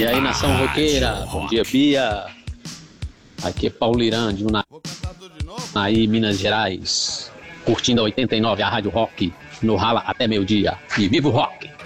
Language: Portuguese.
E aí, nação roqueira, bom dia, Bia. Aqui é Paulo Irândio, aí, Minas Gerais, curtindo a 89, a Rádio Rock, no Rala até meio-dia. E viva o rock!